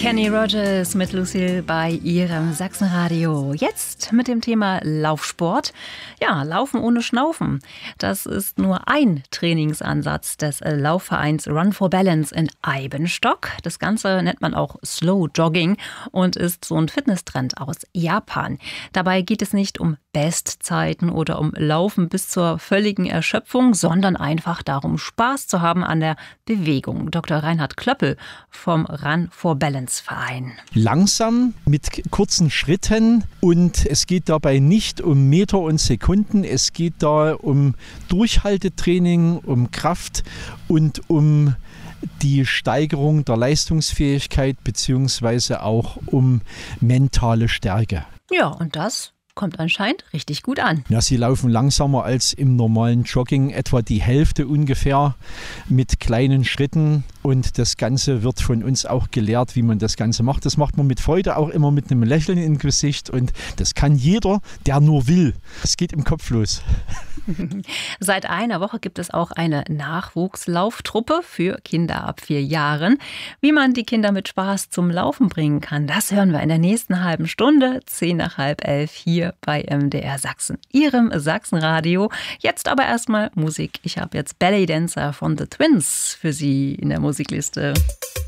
Kenny Rogers mit Lucille bei ihrem Sachsenradio. Jetzt mit dem Thema Laufsport. Ja, Laufen ohne Schnaufen. Das ist nur ein Trainingsansatz des Laufvereins Run for Balance in Eibenstock. Das Ganze nennt man auch Slow Jogging und ist so ein Fitnesstrend aus Japan. Dabei geht es nicht um Bestzeiten oder um Laufen bis zur völligen Erschöpfung, sondern einfach darum, Spaß zu haben an der Bewegung. Dr. Reinhard Klöppel vom Run for Balance Verein. Langsam mit kurzen Schritten, und es geht dabei nicht um Meter und Sekunden, es geht da um Durchhaltetraining, um Kraft und um die Steigerung der Leistungsfähigkeit beziehungsweise auch um mentale Stärke. Ja, und das kommt anscheinend richtig gut an. Ja, sie laufen langsamer als im normalen Jogging, etwa die Hälfte ungefähr, mit kleinen Schritten. Und das Ganze wird von uns auch gelehrt, wie man das Ganze macht. Das macht man mit Freude, auch immer mit einem Lächeln im Gesicht. Und das kann jeder, der nur will. Es geht im Kopf los. Seit einer Woche gibt es auch eine Nachwuchslauftruppe für Kinder ab 4 Jahren. Wie man die Kinder mit Spaß zum Laufen bringen kann, das hören wir in der nächsten halben Stunde, 10 nach halb 11 hier bei MDR Sachsen, Ihrem Sachsenradio. Jetzt aber erstmal Musik. Ich habe jetzt Ballet Dancer von The Twins für Sie in der Musikliste.